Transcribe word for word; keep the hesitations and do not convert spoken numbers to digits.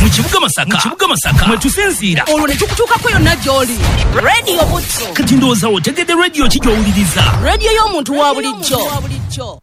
mu kibuga Masaka mu kibuga Masaka mwe tusinziira olwo ne tukutuukako yonna gy'oli. Radio Butto kati ndowooza otegedde radio kijowuliriza radio y'omuntu wa bulijjo.